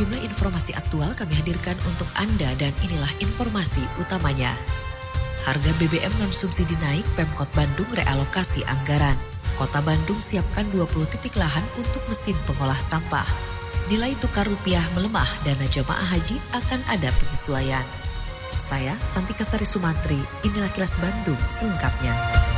Sejumlah informasi aktual kami hadirkan untuk Anda dan inilah informasi utamanya. Harga BBM non-subsidi naik, Pemkot Bandung realokasi anggaran. Kota Bandung siapkan 20 titik lahan untuk mesin pengolah sampah. Nilai tukar rupiah melemah, dana jemaah haji akan ada penyesuaian. Saya Santika Sari Sumantri, inilah Kilas Bandung selengkapnya.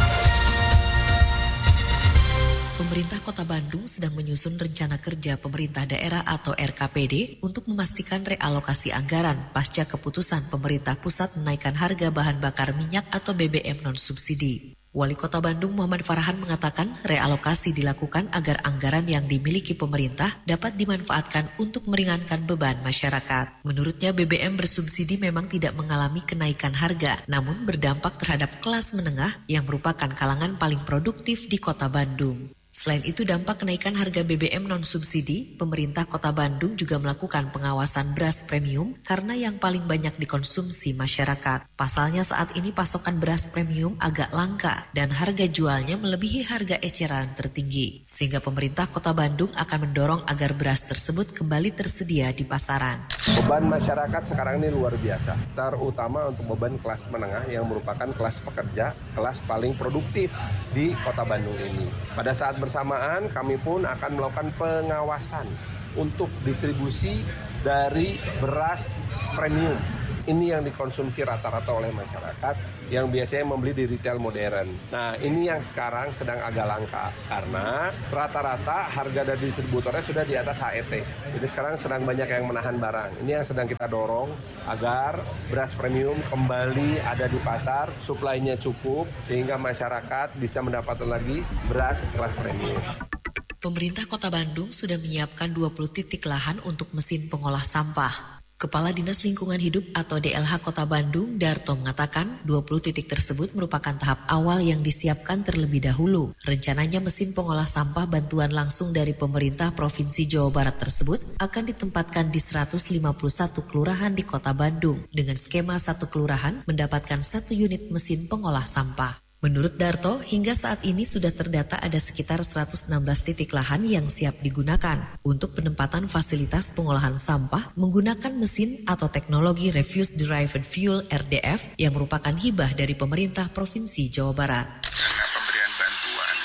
Pemerintah Kota Bandung sedang menyusun rencana kerja pemerintah daerah atau RKPD untuk memastikan realokasi anggaran pasca keputusan pemerintah pusat menaikkan harga bahan bakar minyak atau BBM non-subsidi. Wali Kota Bandung Muhammad Farhan mengatakan realokasi dilakukan agar anggaran yang dimiliki pemerintah dapat dimanfaatkan untuk meringankan beban masyarakat. Menurutnya BBM bersubsidi memang tidak mengalami kenaikan harga, namun berdampak terhadap kelas menengah yang merupakan kalangan paling produktif di Kota Bandung. Selain itu, dampak kenaikan harga BBM non-subsidi, pemerintah Kota Bandung juga melakukan pengawasan beras premium karena yang paling banyak dikonsumsi masyarakat. Pasalnya saat ini pasokan beras premium agak langka dan harga jualnya melebihi harga eceran tertinggi. Sehingga pemerintah Kota Bandung akan mendorong agar beras tersebut kembali tersedia di pasaran. Beban masyarakat sekarang ini luar biasa, terutama untuk beban kelas menengah yang merupakan kelas pekerja, kelas paling produktif di Kota Bandung ini. Pada saat bersamaan kami pun akan melakukan pengawasan untuk distribusi dari beras premium. Ini yang dikonsumsi rata-rata oleh masyarakat yang biasanya membeli di retail modern. Nah, ini yang sekarang sedang agak langka karena rata-rata harga dari distributornya sudah di atas HET. Jadi sekarang sedang banyak yang menahan barang. Ini yang sedang kita dorong agar beras premium kembali ada di pasar, suplainya cukup sehingga masyarakat bisa mendapatkan lagi beras kelas premium. Pemerintah Kota Bandung sudah menyiapkan 20 titik lahan untuk mesin pengolah sampah. Kepala Dinas Lingkungan Hidup atau DLH Kota Bandung, Darto, mengatakan 20 titik tersebut merupakan tahap awal yang disiapkan terlebih dahulu. Rencananya mesin pengolah sampah bantuan langsung dari pemerintah Provinsi Jawa Barat tersebut akan ditempatkan di 151 kelurahan di Kota Bandung dengan skema satu kelurahan mendapatkan 1 unit mesin pengolah sampah. Menurut Darto, hingga saat ini sudah terdata ada sekitar 116 titik lahan yang siap digunakan untuk penempatan fasilitas pengolahan sampah menggunakan mesin atau teknologi Refuse Derived Fuel RDF yang merupakan hibah dari pemerintah Provinsi Jawa Barat. Karena pemberian bantuan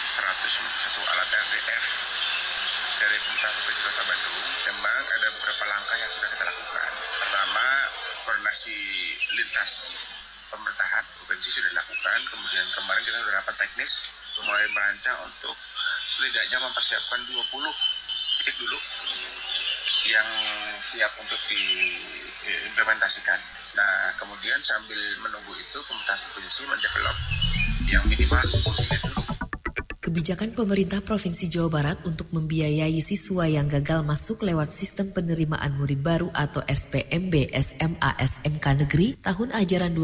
101 alat RDF dari pemerintah Provinsi Kota Bandung, memang ada beberapa langkah yang sudah kita lakukan. Pertama, koordinasi lintas pemerintahan provinsi sudah dilakukan, kemudian kemarin kita sudah rapat teknis mulai merancang untuk setidaknya mempersiapkan 20 titik dulu yang siap untuk diimplementasikan. Nah, kemudian sambil menunggu itu pemerintah provinsi mendevelop yang minimal 20 unit dulu. Kebijakan pemerintah Provinsi Jawa Barat untuk membiayai siswa yang gagal masuk lewat sistem penerimaan murid baru atau SPMB SMA SMK Negeri tahun ajaran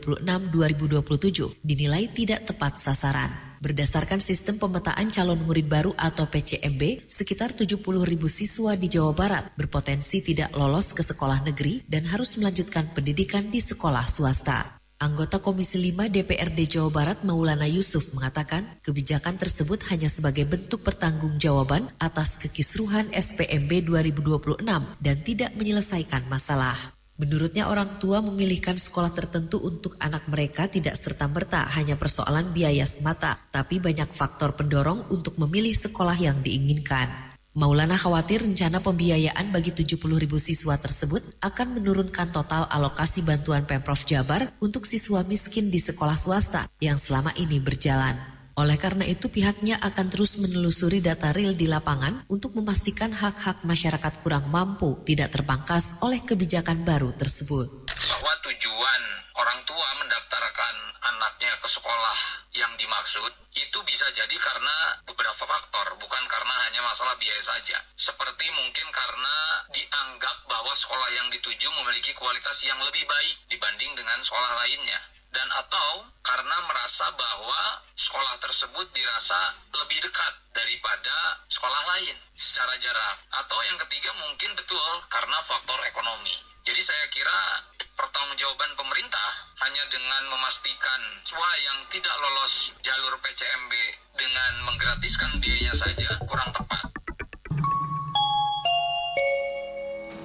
2026-2027 dinilai tidak tepat sasaran. Berdasarkan sistem pemetaan calon murid baru atau PCMB, sekitar 70.000 siswa di Jawa Barat berpotensi tidak lolos ke sekolah negeri dan harus melanjutkan pendidikan di sekolah swasta. Anggota Komisi 5 DPRD Jawa Barat Maulana Yusuf mengatakan kebijakan tersebut hanya sebagai bentuk pertanggungjawaban atas kekisruhan SPMB 2026 dan tidak menyelesaikan masalah. Menurutnya orang tua memilihkan sekolah tertentu untuk anak mereka tidak serta-merta hanya persoalan biaya semata, tapi banyak faktor pendorong untuk memilih sekolah yang diinginkan. Maulana khawatir rencana pembiayaan bagi 70.000 siswa tersebut akan menurunkan total alokasi bantuan Pemprov Jabar untuk siswa miskin di sekolah swasta yang selama ini berjalan. Oleh karena itu pihaknya akan terus menelusuri data real di lapangan untuk memastikan hak-hak masyarakat kurang mampu tidak terpangkas oleh kebijakan baru tersebut. Bahwa tujuan orang tua mendaftarkan anaknya ke sekolah yang dimaksud itu bisa jadi karena beberapa faktor, bukan karena hanya masalah biaya saja. Seperti mungkin karena dianggap bahwa sekolah yang dituju memiliki kualitas yang lebih baik dibanding dengan sekolah lainnya. Dan atau karena merasa bahwa sekolah tersebut dirasa lebih dekat daripada sekolah lain secara jarak. Atau yang ketiga mungkin betul karena faktor ekonomi. Jadi saya kira pertanggungjawaban pemerintah hanya dengan memastikan siswa yang tidak lolos jalur PCMB dengan menggratiskan biayanya saja kurang tepat.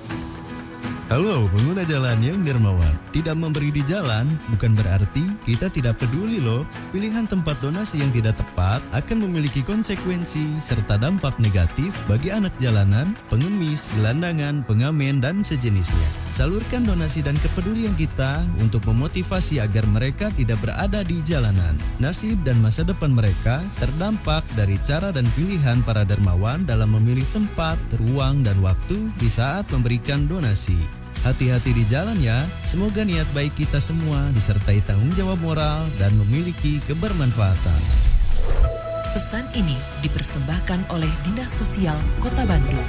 Halo pengguna jalan yang dermawan. Tidak memberi di jalan bukan berarti kita tidak peduli loh. Pilihan tempat donasi yang tidak tepat akan memiliki konsekuensi serta dampak negatif bagi anak jalanan, pengemis, gelandangan, pengamen, dan sejenisnya. Salurkan donasi dan kepedulian kita untuk memotivasi agar mereka tidak berada di jalanan. Nasib dan masa depan mereka terdampak dari cara dan pilihan para dermawan dalam memilih tempat, ruang, dan waktu di saat memberikan donasi. Hati-hati di jalan ya, semoga niat baik kita semua disertai tanggung jawab moral dan memiliki kebermanfaatan. Pesan ini dipersembahkan oleh Dinas Sosial Kota Bandung.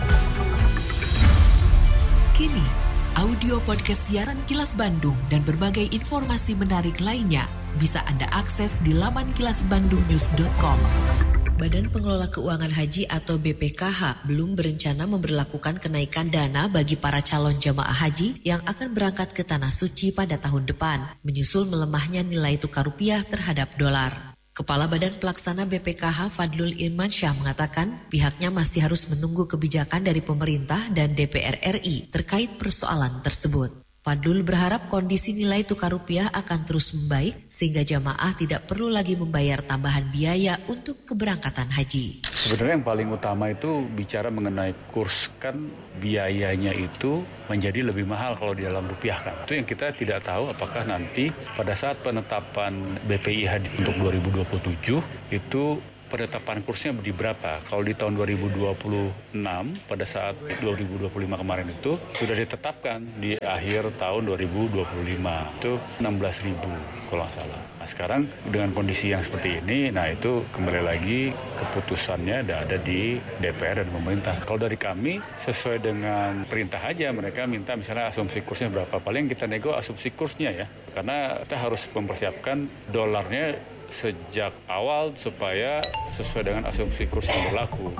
Kini, audio podcast siaran Kilas Bandung dan berbagai informasi menarik lainnya bisa Anda akses di laman kilasbandungnews.com. Badan Pengelola Keuangan Haji atau BPKH belum berencana memberlakukan kenaikan dana bagi para calon jamaah haji yang akan berangkat ke Tanah Suci pada tahun depan, menyusul melemahnya nilai tukar rupiah terhadap dolar. Kepala Badan Pelaksana BPKH Fadlul Irmansyah mengatakan pihaknya masih harus menunggu kebijakan dari pemerintah dan DPR RI terkait persoalan tersebut. Fadlul berharap kondisi nilai tukar rupiah akan terus membaik sehingga jamaah tidak perlu lagi membayar tambahan biaya untuk keberangkatan haji. Sebenarnya yang paling utama itu bicara mengenai kurs, kan biayanya itu menjadi lebih mahal kalau di dalam rupiah kan. Itu yang kita tidak tahu apakah nanti pada saat penetapan BPIH untuk 2027 itu penetapan kursnya di berapa? Kalau di tahun 2026 pada saat 2025 kemarin itu sudah ditetapkan di akhir tahun 2025 itu 16.000 kalau nggak salah. Nah sekarang dengan kondisi yang seperti ini, nah itu kembali lagi keputusannya ada di DPR dan pemerintah. Kalau dari kami sesuai dengan perintah aja, mereka minta misalnya asumsi kursnya berapa, paling kita nego asumsi kursnya ya, karena kita harus mempersiapkan dolarnya sejak awal supaya sesuai dengan asumsi kurs yang berlaku.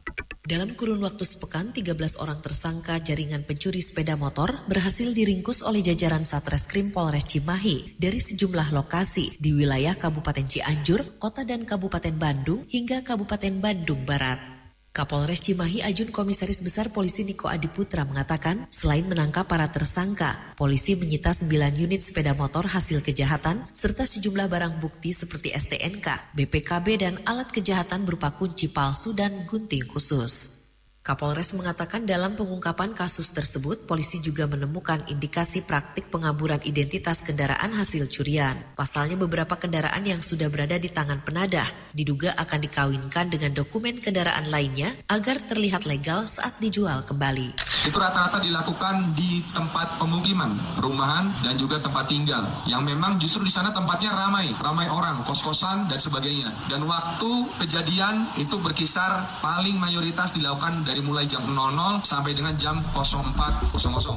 Dalam kurun waktu sepekan, 13 orang tersangka jaringan pencuri sepeda motor berhasil diringkus oleh jajaran Satreskrim Polres Cimahi dari sejumlah lokasi di wilayah Kabupaten Cianjur, Kota dan Kabupaten Bandung hingga Kabupaten Bandung Barat. Kapolres Cimahi Ajun Komisaris Besar Polisi Niko Adiputra mengatakan, selain menangkap para tersangka, polisi menyita 9 unit sepeda motor hasil kejahatan serta sejumlah barang bukti seperti STNK, BPKB dan alat kejahatan berupa kunci palsu dan gunting khusus. Kapolres mengatakan dalam pengungkapan kasus tersebut, polisi juga menemukan indikasi praktik pengaburan identitas kendaraan hasil curian. Pasalnya beberapa kendaraan yang sudah berada di tangan penadah diduga akan dikawinkan dengan dokumen kendaraan lainnya agar terlihat legal saat dijual kembali. Itu rata-rata dilakukan di tempat pemukiman, perumahan, dan juga tempat tinggal. Yang memang justru di sana tempatnya ramai orang, kos-kosan, dan sebagainya. Dan waktu kejadian itu berkisar paling mayoritas dilakukan dari mulai jam 00 sampai dengan jam 04.00.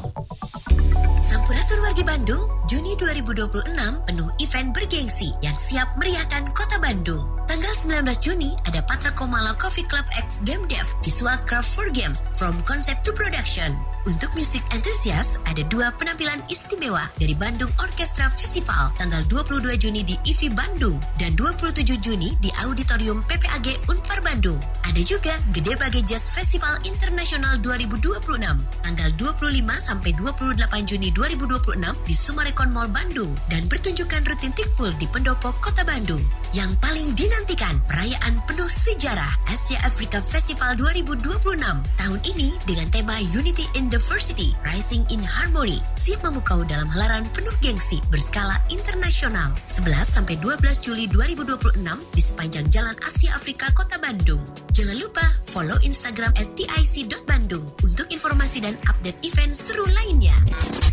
Sampurasun wargi Bandung, Juni 2026 penuh event bergengsi yang siap meriahkan kota Bandung. Tanggal 19 Juni ada Patra Komala Coffee Club X Game Dev Visual Craft for Games from Concept to Production. Untuk musik enthusiast ada 2 penampilan istimewa dari Bandung Orchestra Festival tanggal 22 Juni di IFI Bandung dan 27 Juni di Auditorium PPAG Unpar Bandung. Ada juga Gede Bage Jazz Festival Internasional 2026 tanggal 25 sampai 28 Juni 2026 di Sumarekon Mall Bandung dan pertunjukan rutin Tikpul di Pendopo Kota Bandung. Yang paling dinantikan perayaan penuh sejarah Asia Africa Festival 2026 tahun ini dengan tema Unity in Diversity, Rising in Harmony, siap memukau dalam helaran penuh gengsi berskala internasional 11 sampai 12 Juli 2026 di sepanjang Jalan Asia Afrika Kota Bandung. Jangan lupa follow Instagram @tic.bandung untuk informasi dan update event seru lainnya.